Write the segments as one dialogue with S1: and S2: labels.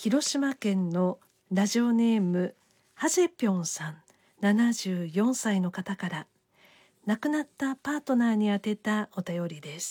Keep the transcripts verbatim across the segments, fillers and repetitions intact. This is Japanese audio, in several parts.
S1: 広島県のラジオネームハゼピョンさん、ななじゅうよんさいの方から、亡くなったパートナーに宛てたお便りです。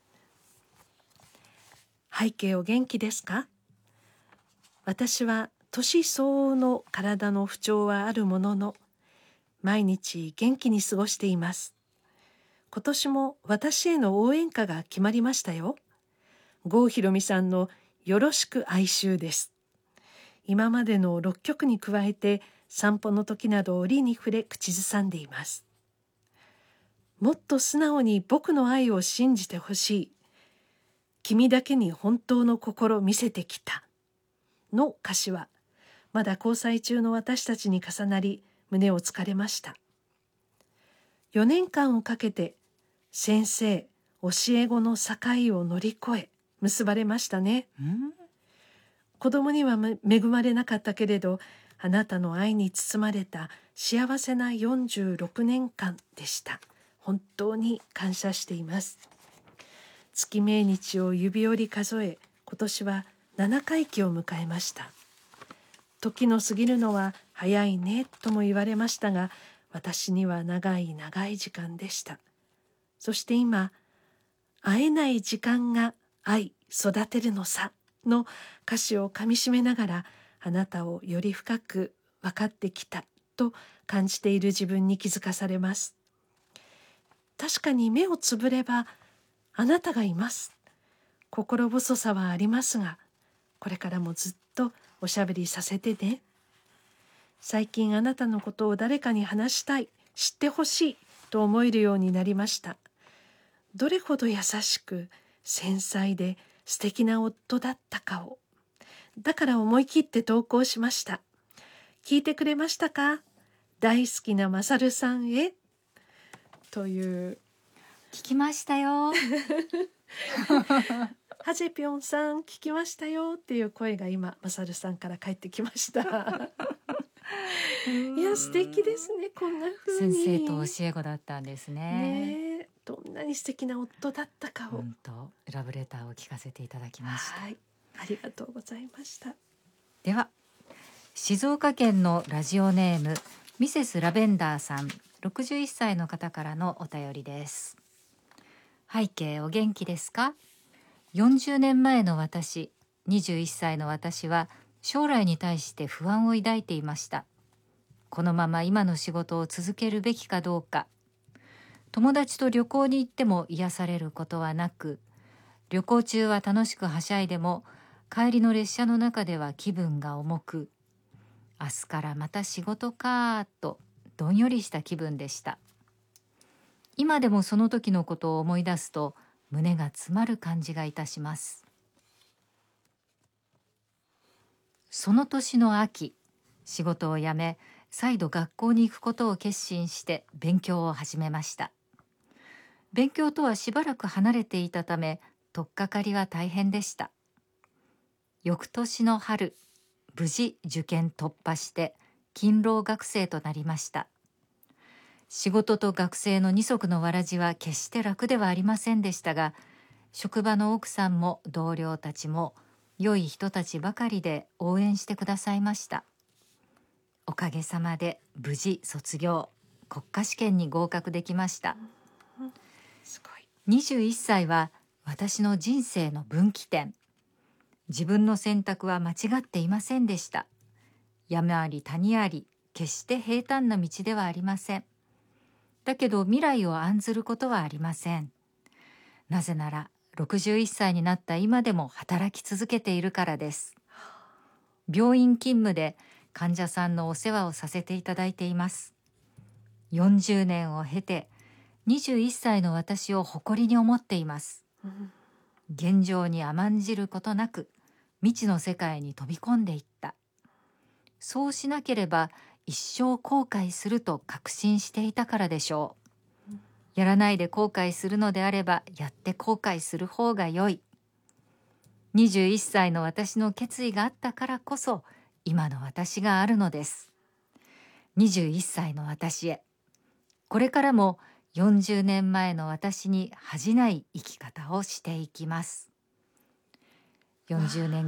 S1: 背景お元気ですか？私は年相応の体の不調はあるものの、毎日元気に過ごしています。今年も私への応援歌が決まりましたよ。郷ひろみさんのよろしく哀愁です。今までのろっきょくに加えて、散歩の時など折に触れ口ずさんでいます。もっと素直に僕の愛を信じてほしい。君だけに本当の心見せてきた。の歌詞は、まだ交際中の私たちに重なり、胸をつかれました。よねんかんをかけて、先生、教え子の境を乗り越え、結ばれましたね。
S2: うん
S1: 子供には恵まれなかったけれど、あなたの愛に包まれた幸せなよんじゅうろくねんかんでした。本当に感謝しています。月命日を指折り数え、今年はななかいきを迎えました。時の過ぎるのは早いねとも言われましたが、私には長い長い時間でした。そして今、会えない時間が愛育てるのさの歌詞をかみしめながら、あなたをより深く分かってきたと感じている自分に気づかされます。確かに目をつぶればあなたがいます。心細さはありますが、これからもずっとおしゃべりさせてね。最近あなたのことを誰かに話したい、知ってほしいと思えるようになりました。どれほど優しく繊細で素敵な夫だったかを。だから思い切って投稿しました。聞いてくれましたか？大好きなまさるさんへ。という。
S2: 聞きましたよ
S1: はじぴょんさん聞きましたよっていう声が今まさるさんから返ってきましたいや素敵ですね、こんな風に
S2: 先生と教え子だったんですね。
S1: ねえ、どんなに素敵な夫だったかを、
S2: 本当ラブレターを聞かせていただきました。
S1: はい、ありがとうございました。
S2: では静岡県のラジオネームミセスラベンダーさん、ろくじゅういっさいの方からのお便りです。背景お元気ですか？よんじゅうねんまえの私、にじゅういっさいの私は将来に対して不安を抱いていました。このまま今の仕事を続けるべきかどうか。友達と旅行に行っても癒されることはなく、旅行中は楽しくはしゃいでも帰りの列車の中では気分が重く、明日からまた仕事かとどんよりした気分でした。今でもその時のことを思い出すと胸が詰まる感じがいたします。その年の秋、仕事を辞め再度学校に行くことを決心して勉強を始めました。勉強とはしばらく離れていたため取っかかりは大変でした。翌年の春、無事受験突破して勤労学生となりました。仕事と学生の二足のわらじは決して楽ではありませんでしたが、職場の奥さんも同僚たちも良い人たちばかりで応援してくださいました。おかげさまで無事卒業、国家試験に合格できました。
S1: すごい。
S2: にじゅういっさいは私の人生の分岐点。自分の選択は間違っていませんでした。山あり谷あり、決して平坦な道ではありません。だけど未来を案ずることはありません。なぜならろくじゅういっさいになった今でも働き続けているからです。病院勤務で患者さんのお世話をさせていただいています。よんじゅうねんを経てにじゅういっさいの私を誇りに思っています。現状に甘んじることなく未知の世界に飛び込んでいった。そうしなければ一生後悔すると確信していたからでしょう。やらないで後悔するのであればやって後悔する方が良い。にじゅういっさいの私の決意があったからこそ今の私があるのです。にじゅういっさいの私へ、これからもよんじゅうねんまえの私に恥じない生き方をしていきます。よんじゅうねん